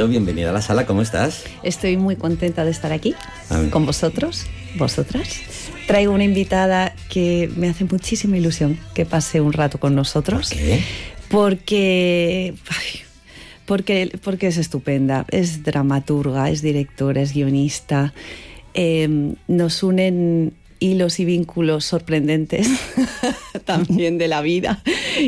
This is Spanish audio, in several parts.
Pardo, bienvenida a la sala, ¿cómo estás? Estoy muy contenta de estar aquí con vosotros, vosotras. Traigo una invitada que me hace muchísima ilusión que pase un rato con nosotros. ¿Por qué? Porque es estupenda, es dramaturga, es directora, es guionista. Nos unen hilos y vínculos sorprendentes también de la vida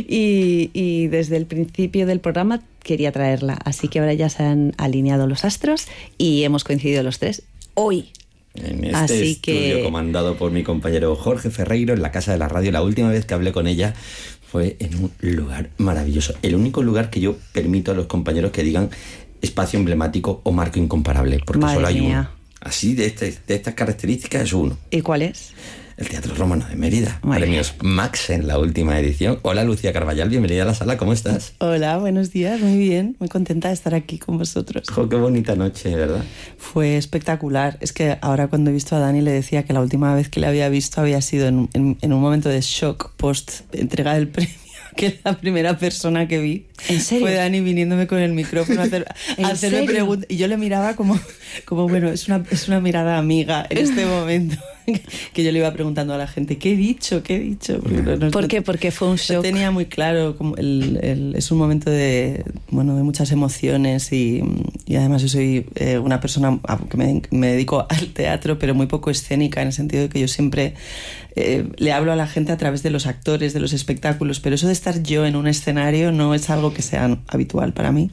y desde el principio del programa quería traerla, así que ahora ya se han alineado los astros y hemos coincidido los tres hoy. En este estudio comandado por mi compañero Jorge Ferreiro en la Casa de la Radio. La última vez que hablé con ella fue en un lugar maravilloso, el único lugar que yo permito a los compañeros que digan espacio emblemático o marco incomparable, porque Madre solo hay mía. uno. Así, de estas características es uno. ¿Y cuál es? El Teatro Romano de Mérida. Muy Premios Max en la última edición. Hola, Lucía Carballal, bienvenida a la sala, ¿cómo estás? Hola, buenos días, muy bien, muy contenta de estar aquí con vosotros. Jo, qué bonita noche, ¿verdad? Fue espectacular. Es que ahora cuando he visto a Dani le decía que la última vez que le había visto había sido en un momento de shock post entrega del premio, que la primera persona que vi ¿En serio? fue Dani viniéndome con el micrófono a hacerme preguntas. Y yo le miraba como bueno, es una mirada amiga en este momento. Que yo le iba preguntando a la gente, ¿qué he dicho? ¿Por qué? Porque fue un shock. No tenía muy claro, como es un momento de muchas emociones y además yo soy una persona que me dedico al teatro, pero muy poco escénica, en el sentido de que yo siempre le hablo a la gente a través de los actores, de los espectáculos, pero eso de estar yo en un escenario no es algo que sea habitual para mí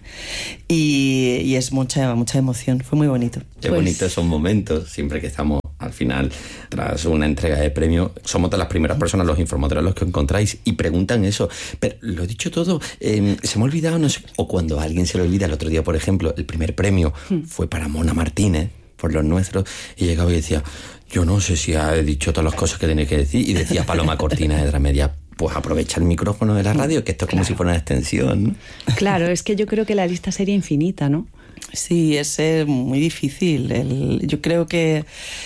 y es mucha emoción, fue muy bonito. Qué bonito esos momentos, siempre que estamos al final, tras una entrega de premio, somos de las primeras personas, los informadores, los que encontráis y preguntan eso. Pero lo he dicho todo, se me ha olvidado, no sé, o cuando a alguien se le olvida. El otro día, por ejemplo, el primer premio fue para Mona Martínez, por Los Nuestros, y llegaba y decía, yo no sé si ha dicho todas las cosas que tiene que decir, y decía Paloma Cortina de Dramedia, pues aprovecha el micrófono de la radio, que esto es como si fuera una extensión, ¿no? Claro, es que yo creo que la lista sería infinita, ¿no? Sí, es muy difícil. Yo creo que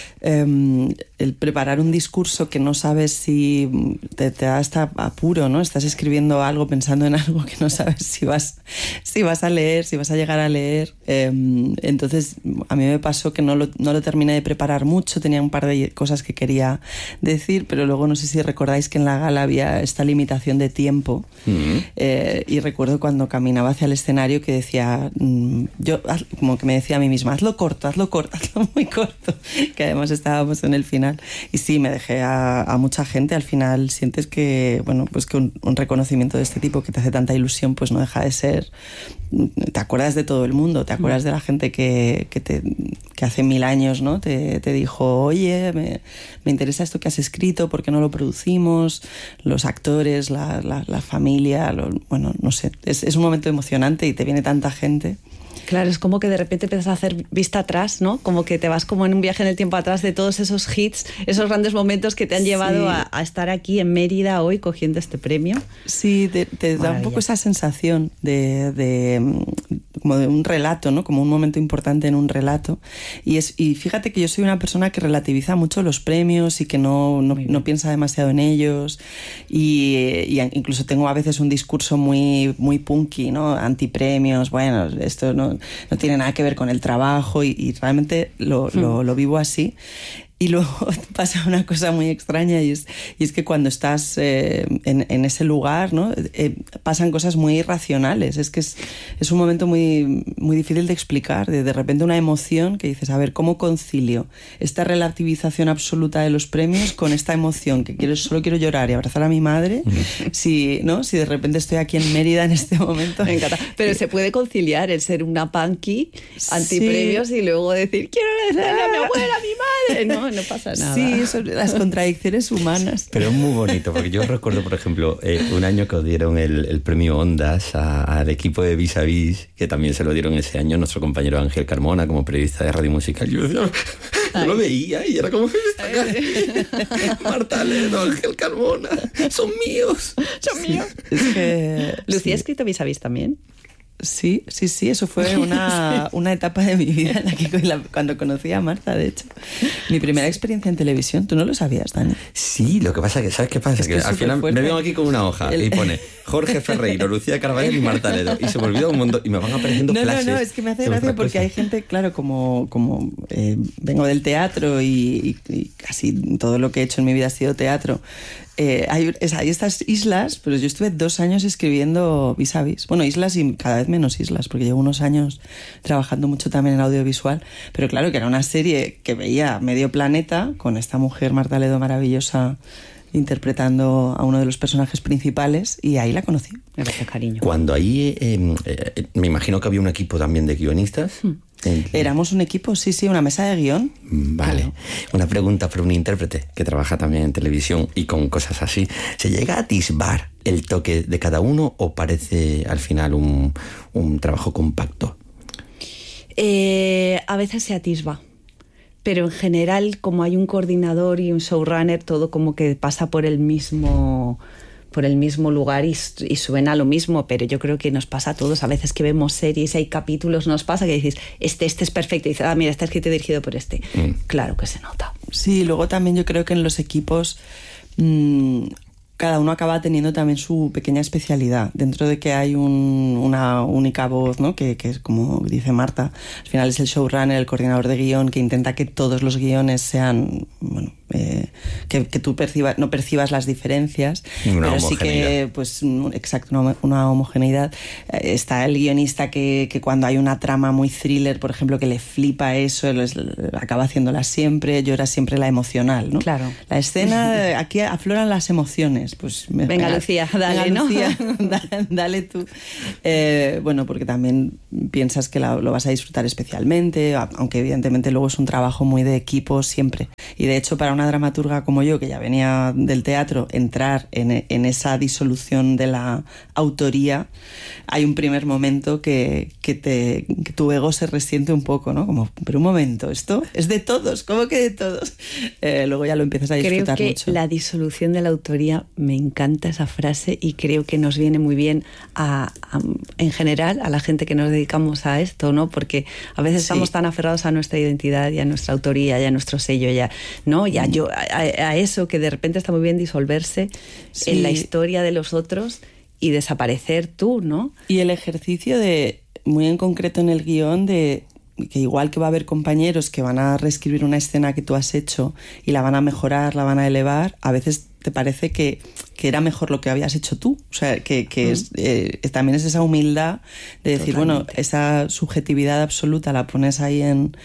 el preparar un discurso que no sabes si te da hasta apuro, ¿no? Estás escribiendo algo, pensando en algo que no sabes si vas a leer, si vas a llegar a leer. Entonces, a mí me pasó que no lo terminé de preparar mucho, tenía un par de cosas que quería decir, pero luego no sé si recordáis que en la gala había esta limitación de tiempo. Y recuerdo cuando caminaba hacia el escenario que decía, yo como que me decía a mí misma, hazlo corto, hazlo muy corto, que además estábamos en el final y sí, me dejé a mucha gente. Al final sientes que, bueno, pues que un reconocimiento de este tipo que te hace tanta ilusión, pues no deja de ser, te acuerdas de todo el mundo, te acuerdas de la gente que hace 1000 años, ¿no? te dijo, oye, me interesa esto que has escrito, ¿por qué no lo producimos? Los actores, la familia, bueno, no sé, es un momento emocionante y te viene tanta gente. Claro, es como que de repente empiezas a hacer vista atrás, ¿no? Como que te vas como en un viaje en el tiempo atrás de todos esos hits, esos grandes momentos que te han llevado a estar aquí en Mérida hoy cogiendo este premio. Sí, te da un poco esa sensación como de un relato, ¿no? Como un momento importante en un relato. Y fíjate que yo soy una persona que relativiza mucho los premios y que no piensa demasiado en ellos. Y incluso tengo a veces un discurso muy, muy punky, ¿no? Antipremios, bueno, esto no tiene nada que ver con el trabajo y realmente lo vivo así. Y luego pasa una cosa muy extraña y es que cuando estás en ese lugar, ¿no? Pasan cosas muy irracionales. Es que es un momento muy, muy difícil de explicar. De repente una emoción que dices, a ver, ¿cómo concilio esta relativización absoluta de los premios con esta emoción que solo quiero llorar y abrazar a mi madre? Si de repente estoy aquí en Mérida en este momento. Me encanta. Pero se puede conciliar el ser una punky antipremios y luego decir, quiero agradecerle a mi abuela, a mi madre, ¿no? No pasa nada. Sí, son las contradicciones humanas. Pero es muy bonito, porque yo recuerdo, por ejemplo, un año que os dieron el premio Ondas al equipo de Vis a Vis, que también se lo dieron ese año nuestro compañero Ángel Carmona como periodista de Radio Musical. Yo lo veía y era como, Marta Ledo, Ángel Carmona, son míos. Son míos. Es que, Lucía ha escrito Vis a Vis también. Sí, eso fue una etapa de mi vida en la que cuando conocí a Marta, de hecho. Mi primera experiencia en televisión, ¿tú no lo sabías, Dani? Sí, lo que pasa es que, ¿sabes qué pasa? Es que al final me vengo aquí con una hoja y pone Jorge Ferreiro, Lucía Carballo y Marta Ledo. Y se me olvida un montón y me van apareciendo flashes. No, es que me hace gracia porque hay gente, claro, como vengo del teatro y casi todo lo que he hecho en mi vida ha sido teatro. Hay estas islas, pero yo estuve 2 años escribiendo Vis a Vis. Bueno, islas y cada vez menos islas, porque llevo unos años trabajando mucho también en audiovisual. Pero claro, que era una serie que veía medio planeta, con esta mujer, Marta Ledo, maravillosa, interpretando a uno de los personajes principales, y ahí la conocí. Gracias, cariño. Cuando ahí, me imagino que había un equipo también de guionistas. Éramos un equipo, sí, una mesa de guión. Vale. Claro. Una pregunta para un intérprete que trabaja también en televisión y con cosas así. ¿Se llega a atisbar el toque de cada uno o parece al final un trabajo compacto? A veces se atisba. Pero en general, como hay un coordinador y un showrunner, todo como que pasa por el mismo lugar y suena lo mismo, pero yo creo que nos pasa a todos. A veces que vemos series y hay capítulos, nos pasa que dices, este es perfecto, y dices, mira, está escrito y dirigido por este. Claro que se nota. Sí, luego también yo creo que en los equipos cada uno acaba teniendo también su pequeña especialidad. Dentro de que hay una única voz, ¿no? Que es como dice Marta, al final es el showrunner, el coordinador de guión, que intenta que todos los guiones sean, bueno, que tú no percibas las diferencias, pero sí que, pues, exacto, una homogeneidad. Está el guionista que cuando hay una trama muy thriller, por ejemplo, que le flipa eso, acaba haciéndola siempre, llora siempre la emocional, ¿no? Claro. La escena, aquí afloran las emociones. Pues venga, Lucía, dale, ¿no? Lucía, dale tú. Bueno, porque también piensas que lo vas a disfrutar especialmente, aunque evidentemente luego es un trabajo muy de equipo siempre. Y de hecho, para una dramaturga como yo, que ya venía del teatro, entrar en esa disolución de la autoría, hay un primer momento que tu ego se resiente un poco, ¿no? Como, pero un momento, esto es de todos, ¿cómo que de todos? Luego ya lo empiezas a disfrutar mucho. Creo que la disolución de la autoría, me encanta esa frase y creo que nos viene muy bien en general a la gente que nos dedicamos a esto, ¿no? Porque a veces estamos tan aferrados a nuestra identidad y a nuestra autoría y a nuestro sello, ¿no? Y a eso, que de repente está muy bien disolverse en la historia de los otros y desaparecer tú, ¿no? Y el ejercicio muy en concreto en el guión, de que igual que va a haber compañeros que van a reescribir una escena que tú has hecho y la van a mejorar, la van a elevar, a veces te parece que era mejor lo que habías hecho tú. O sea, que también es esa humildad de decir, totalmente. Bueno, esa subjetividad absoluta la pones ahí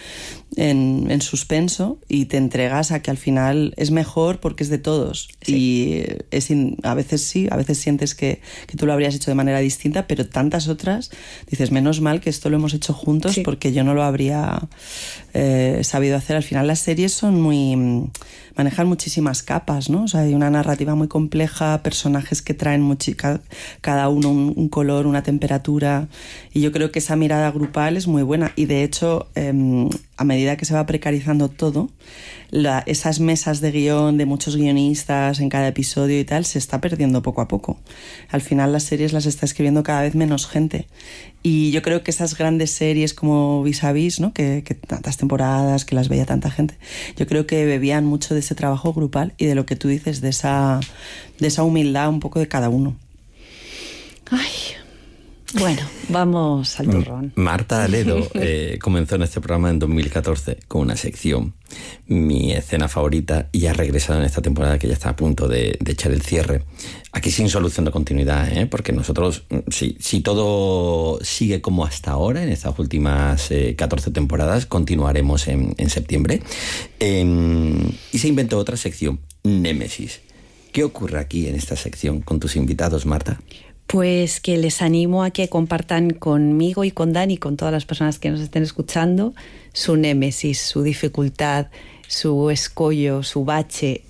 en suspenso y te entregas a que al final es mejor porque es de todos. Sí. Y a veces sientes que tú lo habrías hecho de manera distinta, pero tantas otras dices, menos mal que esto lo hemos hecho juntos, sí, porque yo no lo habría sabido hacer. Al final las series manejan muchísimas capas, ¿no? O sea, hay una narrativa muy compleja, personajes que traen cada uno un color, una temperatura, y yo creo que esa mirada grupal es muy buena. Y de hecho, a medida que se va precarizando todo, esas mesas de guión de muchos guionistas en cada episodio y tal, se está perdiendo poco a poco. Al final las series las está escribiendo cada vez menos gente. Y yo creo que esas grandes series como Vis a Vis, ¿no? que tantas temporadas, que las veía tanta gente, yo creo que bebían mucho de ese trabajo grupal y de lo que tú dices, de esa humildad un poco de cada uno. Ay, bueno, vamos al turrón. Marta Ledo comenzó en este programa en 2014 con una sección, Mi escena favorita, y ha regresado en esta temporada que ya está a punto de echar el cierre. Aquí sin solución de continuidad, porque nosotros, si todo sigue como hasta ahora, en estas últimas 14 temporadas, continuaremos en septiembre. Y se inventó otra sección, Némesis. ¿Qué ocurre aquí en esta sección con tus invitados, Marta? Pues que les animo a que compartan conmigo y con Dani, con todas las personas que nos estén escuchando, su némesis, su dificultad, su escollo, su bache,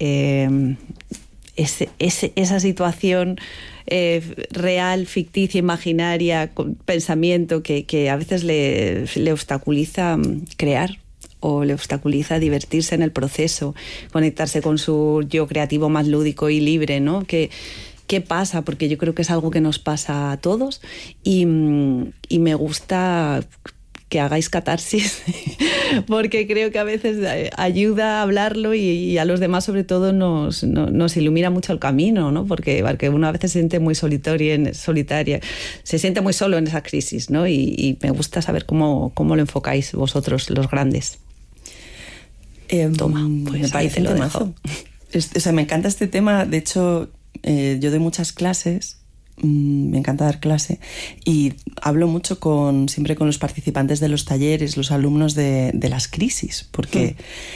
esa situación real, ficticia, imaginaria, con pensamiento que a veces le obstaculiza crear, o le obstaculiza divertirse en el proceso, conectarse con su yo creativo más lúdico y libre, ¿no? Que qué pasa, porque yo creo que es algo que nos pasa a todos y me gusta que hagáis catarsis porque creo que a veces ayuda a hablarlo y a los demás sobre todo nos ilumina mucho el camino, ¿no? Porque uno a veces se siente muy solitaria, se siente muy solo en esa crisis, ¿no? Y me gusta saber cómo lo enfocáis vosotros, los grandes. Toma, pues me parece lo un dejo. temazo. Me encanta este tema. De hecho, yo doy muchas clases. Me encanta dar clase y hablo mucho siempre con los participantes de los talleres, los alumnos de las crisis, porque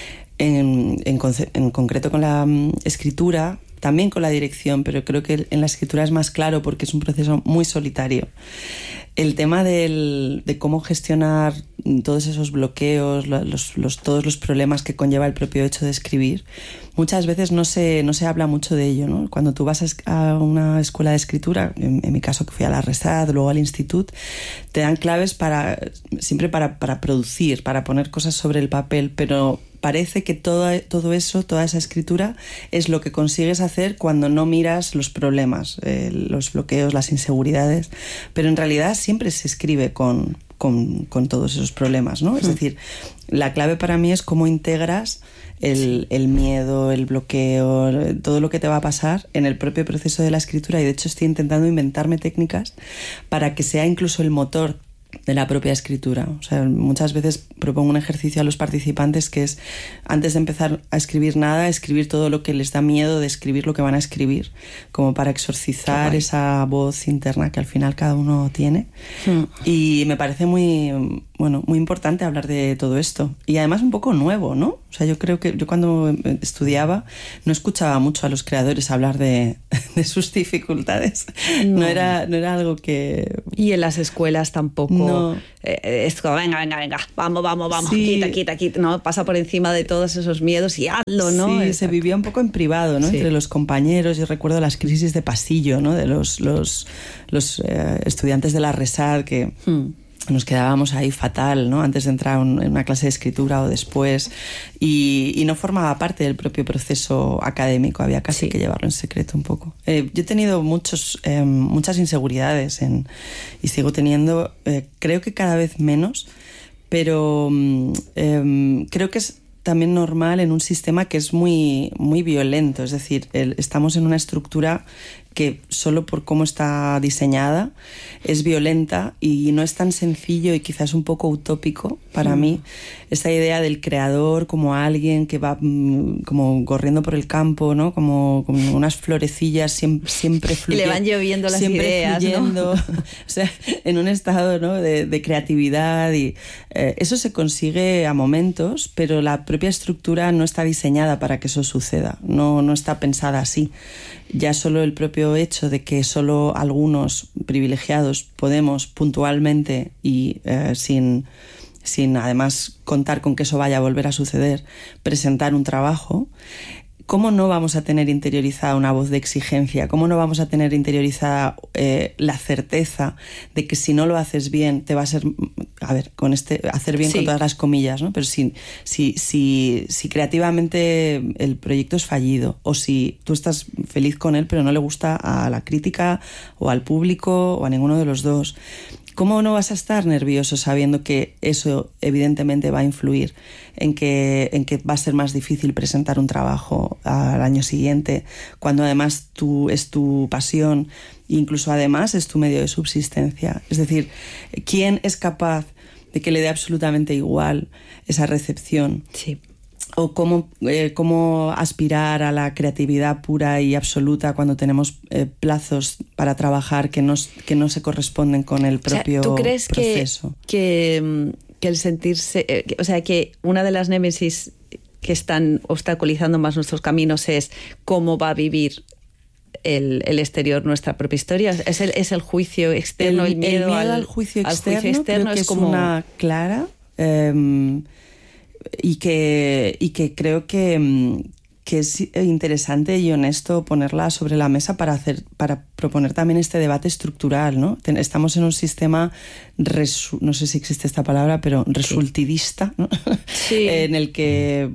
en concreto con la escritura, también con la dirección, pero creo que en la escritura es más claro porque es un proceso muy solitario. El tema de cómo gestionar todos esos bloqueos, todos los problemas que conlleva el propio hecho de escribir, muchas veces no se habla mucho de ello, ¿no? Cuando tú vas a una escuela de escritura, en mi caso que fui a la RESAD, luego al instituto, te dan claves siempre para producir, para poner cosas sobre el papel, pero parece que todo eso, toda esa escritura es lo que consigues hacer cuando no miras los problemas, los bloqueos, las inseguridades, pero en realidad siempre se escribe con todos esos problemas, ¿no? Es decir, la clave para mí es cómo integras el miedo, el bloqueo, todo lo que te va a pasar en el propio proceso de la escritura, y de hecho estoy intentando inventarme técnicas para que sea incluso el motor de la propia escritura. O sea, muchas veces propongo un ejercicio a los participantes que es, antes de empezar a escribir nada, escribir todo lo que les da miedo de escribir lo que van a escribir, como para exorcizar esa voz interna que al final cada uno tiene. Y me parece muy importante hablar de todo esto. Y además un poco nuevo, ¿no? O sea, yo creo que yo cuando estudiaba no escuchaba mucho a los creadores hablar de sus dificultades. No era algo que... Y en las escuelas tampoco. No. Es como, venga, vamos, sí. quita, ¿no? Pasa por encima de todos esos miedos y hazlo, ¿no? Sí, se vivía un poco en privado, ¿no? Sí. Entre los compañeros. Yo recuerdo las crisis de pasillo, ¿no? De los estudiantes de la RESAD que... Nos quedábamos ahí fatal, ¿no? Antes de entrar en una clase de escritura o después, y no formaba parte del propio proceso académico, había casi que llevarlo en secreto un poco. Yo he tenido muchas inseguridades y sigo teniendo, creo que cada vez menos, pero creo que es también normal en un sistema que es muy, muy violento, es decir, estamos en una estructura que solo por cómo está diseñada es violenta y no es tan sencillo y quizás un poco utópico para mí esta idea del creador como alguien que va como corriendo por el campo, ¿no? Como unas florecillas siempre fluyendo. Y le van lloviendo las ideas, fluyendo, ¿no? O sea, en un estado, ¿no? de creatividad y eso se consigue a momentos, pero la propia estructura no está diseñada para que eso suceda, no está pensada así. Ya solo el propio hecho de que solo algunos privilegiados podemos puntualmente y sin además contar con que eso vaya a volver a suceder, presentar un trabajo, ¿cómo no vamos a tener interiorizada una voz de exigencia? ¿Cómo no vamos a tener interiorizada la certeza de que si no lo haces bien te va a ser... A ver, hacer bien con todas las comillas, ¿no? Pero si creativamente el proyecto es fallido o si tú estás feliz con él pero no le gusta a la crítica o al público o a ninguno de los dos, ¿cómo no vas a estar nervioso sabiendo que eso evidentemente va a influir en que va a ser más difícil presentar un trabajo al año siguiente, cuando además es tu pasión e incluso además es tu medio de subsistencia? Es decir, ¿quién es capaz de que le dé absolutamente igual esa recepción? Sí. O cómo aspirar a la creatividad pura y absoluta cuando tenemos plazos para trabajar que no se corresponden con el propio proceso. ¿Tú crees que el sentirse... que una de las némesis que están obstaculizando más nuestros caminos es cómo va a vivir el exterior nuestra propia historia? ¿Es el juicio externo, el miedo al juicio externo? Creo que es como una clara... Y que creo que es interesante y honesto ponerla sobre la mesa para proponer también este debate estructural, ¿no? Estamos en un sistema no sé si existe esta palabra, pero resultidista, ¿no? Sí. En el que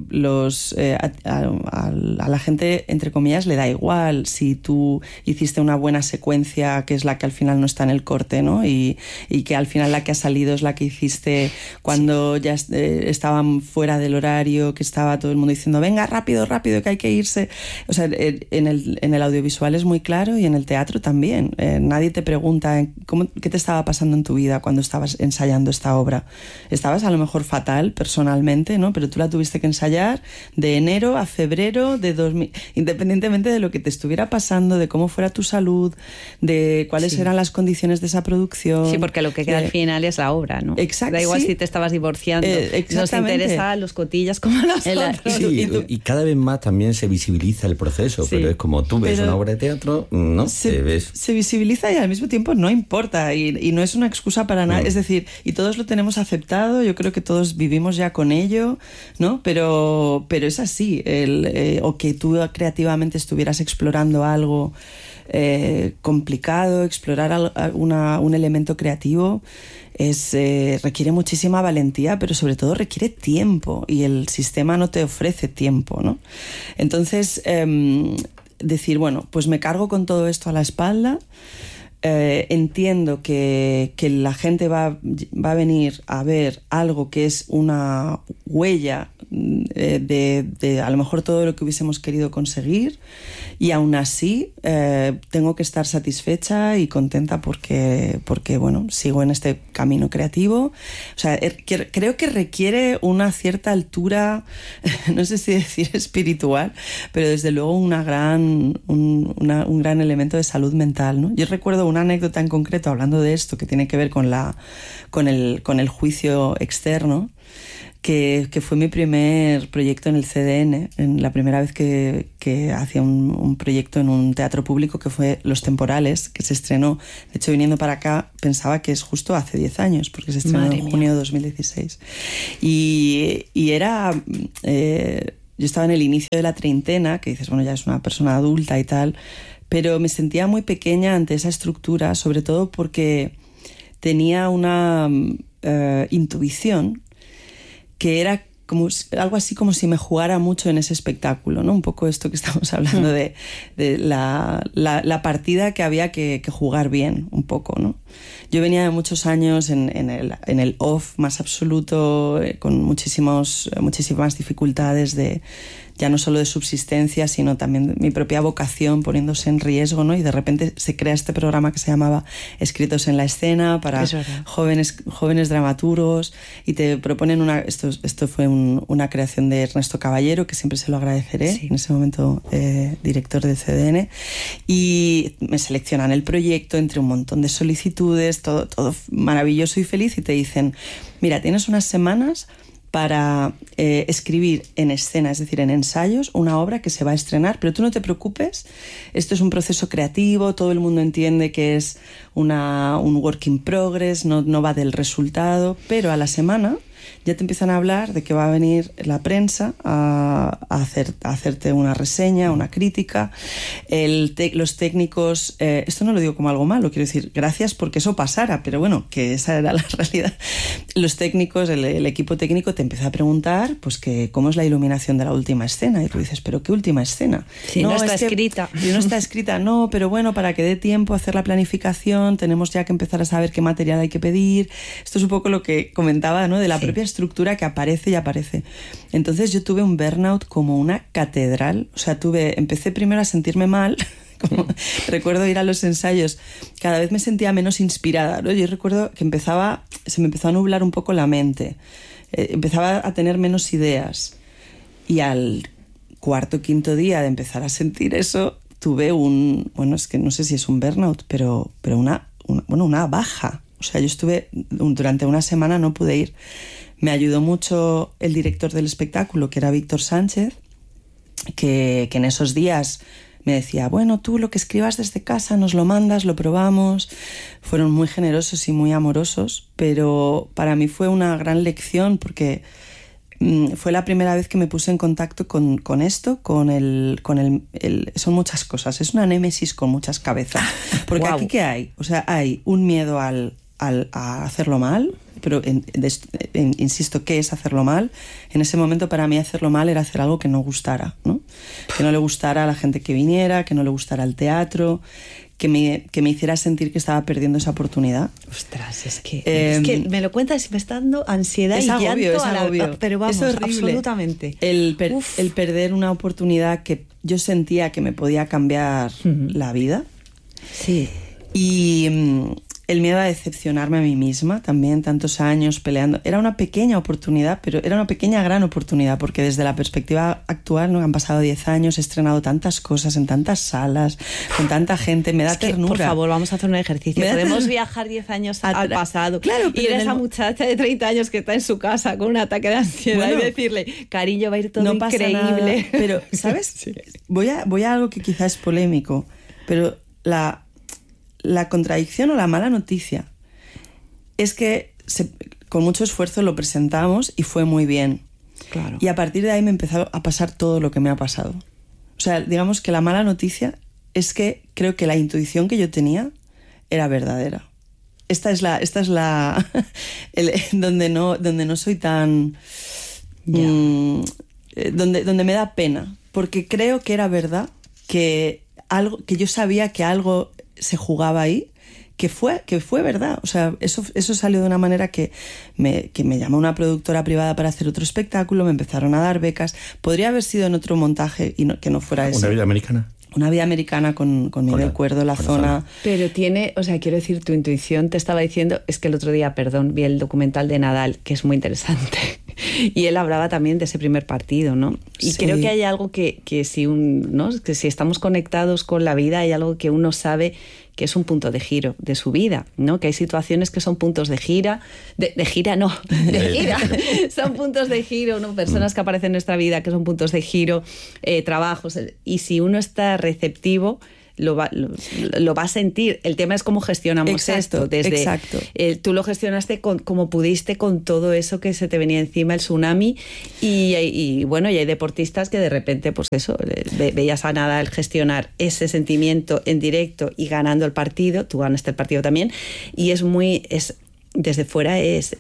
a la gente, entre comillas, le da igual si tú hiciste una buena secuencia, que es la que al final no está en el corte, ¿no? Y que al final la que ha salido es la que hiciste cuando ya estaban fuera del horario, que estaba todo el mundo diciendo venga, rápido, rápido, que hay que irse. O sea, en el audiovisual es muy claro, y en el teatro también. Nadie te pregunta qué te estaba pasando en tu vida cuando estabas ensayando esta obra. Estabas a lo mejor fatal personalmente, ¿no? Pero tú la tuviste que ensayar de enero a febrero de 2000, independientemente de lo que te estuviera pasando, de cómo fuera tu salud, de cuáles eran las condiciones de esa producción. Sí, porque lo que queda al final es la obra, ¿no? Exacto. Da igual si te estabas divorciando. Nos interesa los cotillas como nosotros. Sí, y cada vez más también se visibiliza el proceso, pero es como tú ves una obra de teatro, ¿no? Se visibiliza y al mismo tiempo no importa, y no es una excusa para nada. Es decir, y todos lo tenemos aceptado, yo creo que todos vivimos ya con ello, ¿no? Pero es así, o que tú creativamente estuvieras explorando algo complicado, explorar un elemento creativo, requiere muchísima valentía, pero sobre todo requiere tiempo, y el sistema no te ofrece tiempo, ¿no? Entonces, decir, bueno, pues me cargo con todo esto a la espalda. Entiendo que la gente va a venir a ver algo que es una huella de a lo mejor todo lo que hubiésemos querido conseguir, y aún así tengo que estar satisfecha y contenta porque bueno, sigo en este camino creativo. O sea, creo que requiere una cierta altura, no sé si decir espiritual, pero desde luego un gran elemento de salud mental, ¿no? Yo recuerdo una anécdota en concreto hablando de esto, que tiene que ver con el juicio externo, que fue mi primer proyecto en el CDN, en la primera vez que hacía un proyecto en un teatro público, que fue Los Temporales, que se estrenó. De hecho, viniendo para acá pensaba que es justo hace 10 años, porque se estrenó en junio de 2016. Y era... yo estaba en el inicio de la treintena, que dices, bueno, ya es una persona adulta y tal, pero me sentía muy pequeña ante esa estructura, sobre todo porque tenía una intuición que era como algo así como si me jugara mucho en ese espectáculo, ¿no? Un poco esto que estamos hablando de la partida que había que jugar bien, un poco, ¿no? Yo venía de muchos años en el off más absoluto, con muchísimas dificultades ya no solo de subsistencia, sino también mi propia vocación poniéndose en riesgo, ¿no? Y de repente se crea este programa que se llamaba Escritos en la Escena, para jóvenes dramaturgos, y te proponen esto fue una creación de Ernesto Caballero, que siempre se lo agradeceré, en ese momento director del CDN, y me seleccionan el proyecto entre un montón de solicitudes, todo maravilloso y feliz, y te dicen, mira, tienes unas semanas para escribir en escena, es decir, en ensayos, una obra que se va a estrenar, pero tú no te preocupes, esto es un proceso creativo, todo el mundo entiende que es un work in progress, no va del resultado, pero a la semana ya te empiezan a hablar de que va a venir la prensa a hacerte una reseña, una crítica. Los técnicos, esto no lo digo como algo malo, quiero decir, gracias porque eso pasara, pero bueno, que esa era la realidad. Los técnicos, el equipo técnico te empieza a preguntar pues que cómo es la iluminación de la última escena, y tú dices, ¿pero qué última escena? Sí, no está escrita. No está escrita, no, pero bueno, para que dé tiempo a hacer la planificación, tenemos ya que empezar a saber qué material hay que pedir. Esto es un poco lo que comentaba, ¿no? De la propia estructura que aparece y aparece. Entonces yo tuve un burnout como una catedral. O sea, empecé primero a sentirme mal. Recuerdo ir a los ensayos, cada vez me sentía menos inspirada, ¿no? Yo recuerdo que se me empezó a nublar un poco la mente, empezaba a tener menos ideas, y al cuarto o quinto día de empezar a sentir eso, tuve bueno, es que no sé si es un burnout, pero una baja. O sea, yo estuve durante una semana, no pude ir. Me ayudó mucho el director del espectáculo, que era Víctor Sánchez, que en esos días me decía, bueno, tú lo que escribas desde casa nos lo mandas, lo probamos. Fueron muy generosos y muy amorosos, pero para mí fue una gran lección, porque fue la primera vez que me puse en contacto con esto, son muchas cosas, es una némesis con muchas cabezas. Porque aquí, ¿qué hay? O sea, hay un miedo al a hacerlo mal, pero insisto, ¿qué es hacerlo mal? En ese momento para mí hacerlo mal era hacer algo que no gustara, ¿no? Que no le gustara a la gente que viniera, que no le gustara el teatro, que me hiciera sentir que estaba perdiendo esa oportunidad. Ostras, es que me lo cuentas y me está dando ansiedad y agobio, llanto es agobio. Pero vamos, es horrible. absolutamente. El perder una oportunidad que yo sentía que me podía cambiar la vida. Sí. Y el miedo a decepcionarme a mí misma también, tantos años peleando. Era una pequeña oportunidad, pero era una pequeña gran oportunidad, porque desde la perspectiva actual, ¿no? Han pasado 10 años, he estrenado tantas cosas en tantas salas, con tanta gente, me da ternura. Por favor, vamos a hacer un ejercicio. Podemos viajar 10 años al pasado. Claro, ir a esa muchacha de 30 años que está en su casa con un ataque de ansiedad y decirle, cariño, va a ir todo increíble. Nada, pero, ¿sabes? Sí. Voy a algo que quizás es polémico, pero la contradicción o la mala noticia es que con mucho esfuerzo lo presentamos y fue muy bien. Claro. Y a partir de ahí me empezó a pasar todo lo que me ha pasado. O sea, digamos que la mala noticia es que creo que la intuición que yo tenía era verdadera. Esta es la donde no soy tan donde me da pena, porque creo que era verdad, que yo sabía que algo se jugaba ahí, que fue verdad. O sea, eso salió de una manera que me llamó una productora privada para hacer otro espectáculo, me empezaron a dar becas. Podría haber sido en otro montaje y que no fuera ese. ¿Una vida americana? Una vida americana con Miguel Cuerdo, la zona. Pero quiero decir, tu intuición te estaba diciendo, es que el otro día, vi el documental de Nadal, que es muy interesante. Y él hablaba también de ese primer partido, ¿no? Y creo que hay algo que si estamos conectados con la vida, hay algo que uno sabe que es un punto de giro de su vida, ¿no? Que hay situaciones que son puntos de gira, de gira. Son puntos de giro, ¿no? Personas que aparecen en nuestra vida que son puntos de giro, trabajos. Y si uno está receptivo, lo va a sentir. El tema es cómo gestionamos esto. Exacto. Tú lo gestionaste como pudiste con todo eso que se te venía encima, el tsunami, y hay deportistas que de repente, pues eso, veías a Nadal gestionar ese sentimiento en directo y ganando el partido. Tú ganaste el partido también, y desde fuera es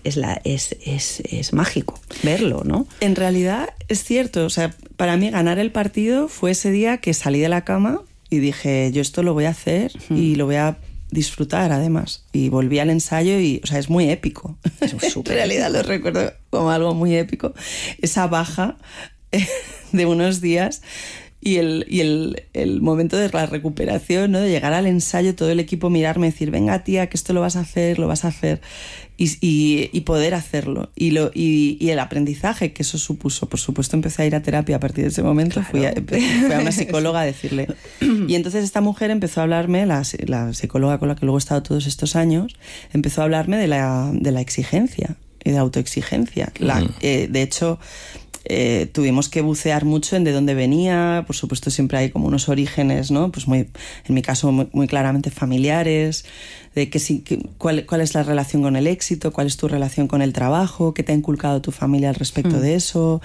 mágico verlo, ¿no? En realidad es cierto. O sea, para mí ganar el partido fue ese día que salí de la cama y dije, yo esto lo voy a hacer y lo voy a disfrutar además. Y volví al ensayo y, o sea, es muy épico. En realidad lo recuerdo como algo muy épico. Esa baja de unos días y el momento de la recuperación, ¿no? De llegar al ensayo, todo el equipo mirarme y decir, venga tía, que esto lo vas a hacer. Y poder hacerlo. Y el aprendizaje que eso supuso. Por supuesto, empecé a ir a terapia a partir de ese momento. Claro. Fui a una psicóloga a decirle. Y entonces esta mujer empezó a hablarme, la psicóloga con la que luego he estado todos estos años, empezó a hablarme de la exigencia y de la autoexigencia. De hecho, tuvimos que bucear mucho en de dónde venía. Por supuesto, siempre hay como unos orígenes, ¿no? Pues en mi caso muy claramente familiares, de cuál es la relación con el éxito, cuál es tu relación con el trabajo, qué te ha inculcado tu familia al respecto de eso.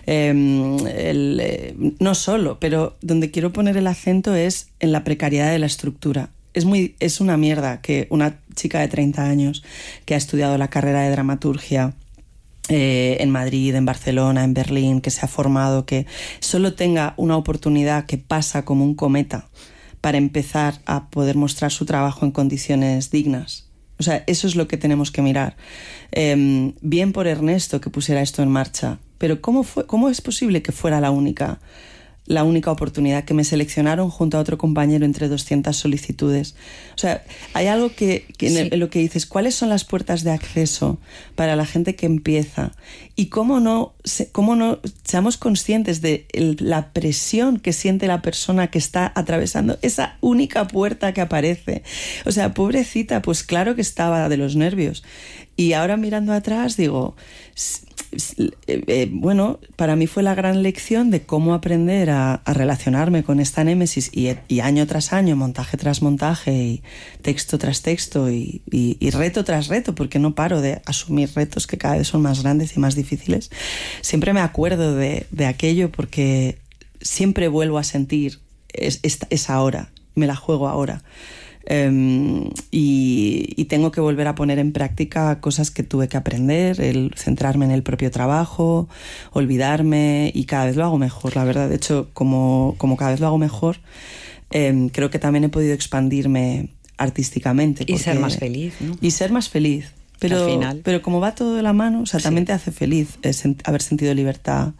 No solo, pero donde quiero poner el acento es en la precariedad de la estructura. Es una mierda que una chica de 30 años que ha estudiado la carrera de dramaturgia en Madrid, en Barcelona, en Berlín, que se ha formado, que solo tenga una oportunidad que pasa como un cometa para empezar a poder mostrar su trabajo en condiciones dignas. O sea, eso es lo que tenemos que mirar. Bien por Ernesto que pusiera esto en marcha, pero ¿cómo es posible que fuera la única oportunidad, que me seleccionaron junto a otro compañero entre 200 solicitudes? O sea, hay algo en lo que dices, ¿cuáles son las puertas de acceso para la gente que empieza? Y cómo no seamos conscientes de la presión que siente la persona que está atravesando esa única puerta que aparece. O sea, pobrecita, pues claro que estaba de los nervios. Y ahora mirando atrás digo, bueno, para mí fue la gran lección de cómo aprender a relacionarme con esta némesis y año tras año, montaje tras montaje y texto tras texto y reto tras reto, porque no paro de asumir retos que cada vez son más grandes y más difíciles. Siempre me acuerdo de aquello porque siempre vuelvo a sentir es ahora, me la juego ahora. Y tengo que volver a poner en práctica cosas que tuve que aprender, el centrarme en el propio trabajo, olvidarme, y cada vez lo hago mejor, la verdad. De hecho, como cada vez lo hago mejor, creo que también he podido expandirme artísticamente. Y ser más feliz, ¿no? Y ser más feliz. Pero, al final. pero como va todo de la mano, o sea, también te hace feliz haber sentido libertad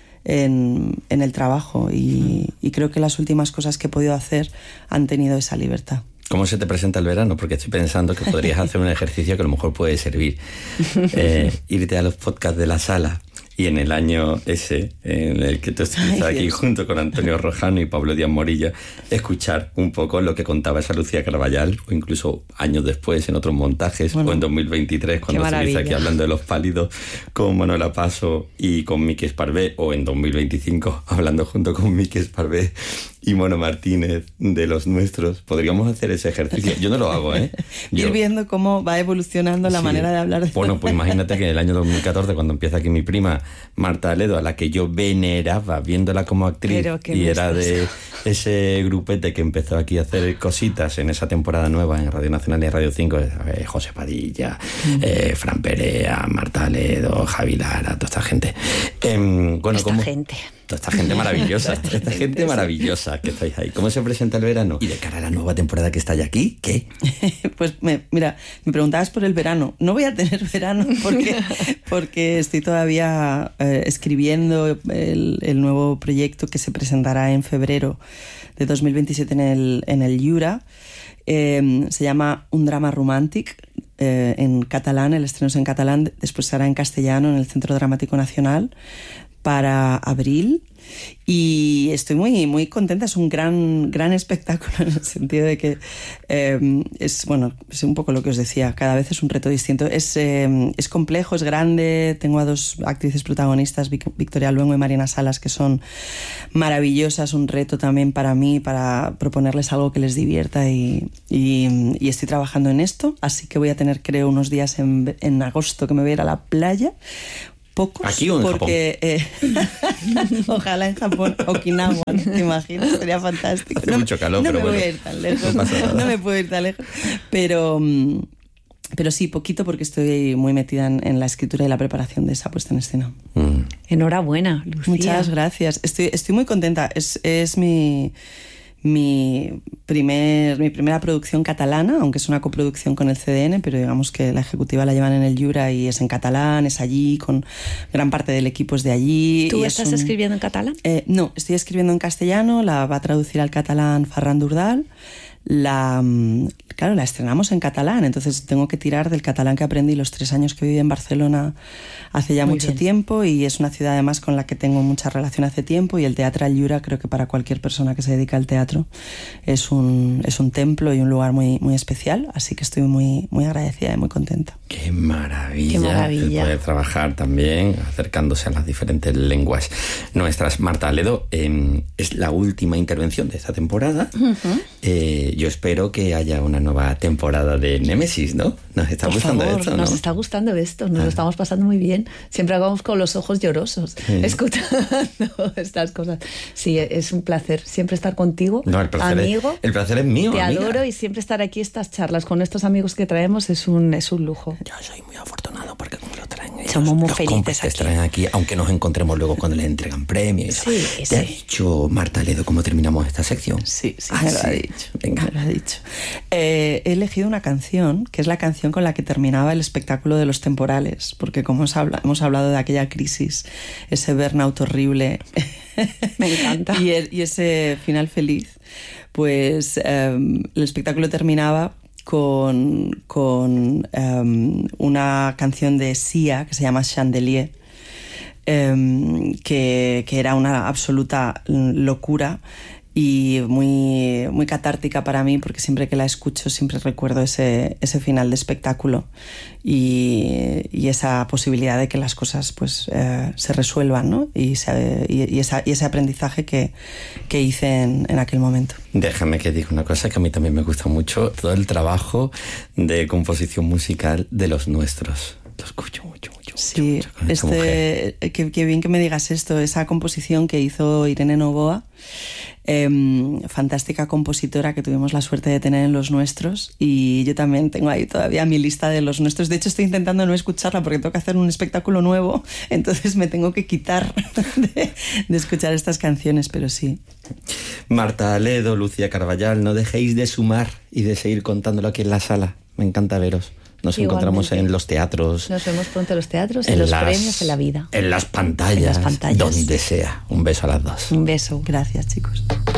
en el trabajo, y creo que las últimas cosas que he podido hacer han tenido esa libertad. ¿Cómo se te presenta el verano? Porque estoy pensando que podrías hacer un ejercicio que a lo mejor puede servir. Irte a los podcasts de La Sala, y en el año ese en el que tú estuviste aquí junto con Antonio Rojano y Pablo Díaz Morilla, escuchar un poco lo que contaba esa Lucía Carballal, o incluso años después en otros montajes, o en 2023 cuando estuviste aquí hablando de Los Pálidos con Manuela Paso y con Miki Esparvé, o en 2025 hablando junto con Miki Esparvé y Mono Martínez de Los Nuestros. Podríamos hacer ese ejercicio. Yo no lo hago, ¿eh? Ir viendo cómo va evolucionando la manera de hablar. Bueno, pues imagínate que en el año 2014, cuando empieza aquí mi prima Marta Aledo, a la que yo veneraba viéndola como actriz, y era de ese grupete que empezó aquí a hacer cositas en esa temporada nueva en Radio Nacional y Radio 5, José Padilla, Fran Perea, Marta Aledo, Javi Lara, toda esta gente. Bueno, toda esta gente maravillosa, esta gente maravillosa que estáis ahí. ¿Cómo se presenta el verano? Y de cara a la nueva temporada que está ya aquí, ¿qué? Pues mira, me preguntabas por el verano. No voy a tener verano porque estoy todavía escribiendo el nuevo proyecto que se presentará en febrero de 2027 en el Jura. Se llama Un drama romàntic, en catalán, el estreno es en catalán, después será en castellano en el Centro Dramático Nacional para abril, y estoy muy, muy contenta. Es un gran espectáculo, en el sentido de que es un poco lo que os decía, cada vez es un reto distinto. Es complejo, es grande. Tengo a dos actrices protagonistas, Victoria Luengo y Mariana Salas, que son maravillosas. Un reto también para mí, para proponerles algo que les divierta, y estoy trabajando en esto, así que voy a tener, creo, unos días en agosto que me voy a ir a la playa. Pocos, ¿aquí o en porque, Japón? Ojalá en Japón, Okinawa, ¿no? ¿Te imaginas? Sería fantástico. Hace mucho calor, pero bueno. No me voy a ir tan lejos, no me puedo ir tan lejos. Pero sí, poquito, porque estoy muy metida en la escritura y la preparación de esa puesta en escena. Enhorabuena, Lucía. Muchas gracias. Estoy muy contenta. Es mi primera producción catalana, aunque es una coproducción con el CDN, pero digamos que la ejecutiva la llevan en el Jura y es en catalán, es allí, con gran parte del equipo es de allí. ¿Tú estás escribiendo en catalán? No, estoy escribiendo en castellano, la va a traducir al catalán Ferran Durdal. La estrenamos en catalán, entonces tengo que tirar del catalán que aprendí los 3 años que viví en Barcelona hace ya mucho tiempo, y es una ciudad además con la que tengo mucha relación hace tiempo, y el Teatre al Jura creo que para cualquier persona que se dedica al teatro es un templo y un lugar muy, muy especial, así que estoy muy, muy agradecida y muy contenta. Qué maravilla el poder trabajar también acercándose a las diferentes lenguas nuestras. Marta Aledo, es la última intervención de esta temporada. Yo espero que haya una nueva temporada de Némesis, ¿no? Nos está gustando esto, ¿no? Nos está gustando esto, nos lo estamos pasando muy bien. Siempre vamos con los ojos llorosos, escuchando estas cosas. Sí, es un placer siempre estar contigo, amigo. El placer es mío, Te amiga. adoro, y siempre estar aquí, estas charlas con estos amigos que traemos es un lujo. Yo soy muy afortunado porque como lo traen ellos, somos muy los felices cómplices traen aquí, aunque nos encontremos luego cuando les entregan premios. Sí, ¿Te ha dicho Marta Aledo cómo terminamos esta sección? Sí, me lo ha dicho. Venga. Me lo ha dicho. He elegido una canción que es la canción con la que terminaba el espectáculo de Los Temporales, porque como hemos hablado de aquella crisis, ese burnout horrible, me encanta, y ese final feliz, pues el espectáculo terminaba con una canción de Sia que se llama Chandelier, que era una absoluta locura y muy, muy catártica para mí, porque siempre que la escucho siempre recuerdo ese final de espectáculo y esa posibilidad de que las cosas pues se resuelvan, ¿no? y ese aprendizaje que hice en aquel momento. Déjame que diga una cosa que a mí también me gusta mucho, todo el trabajo de composición musical de Los Nuestros. Lo escucho mucho. Sí, con esta mujer. Qué bien que me digas esto. Esa composición que hizo Irene Novoa, fantástica compositora que tuvimos la suerte de tener en Los Nuestros, y yo también tengo ahí todavía mi lista de Los Nuestros. De hecho, estoy intentando no escucharla porque tengo que hacer un espectáculo nuevo, entonces me tengo que quitar de escuchar estas canciones, pero sí. Marta Aledo, Lucía Carballal, no dejéis de sumar y de seguir contándolo aquí en la sala. Me encanta veros. Nos encontramos en los teatros. Nos vemos pronto en los teatros, en los premios, en la vida. En las pantallas. En las pantallas. Donde sea. Un beso a las dos. Un beso. Gracias, chicos.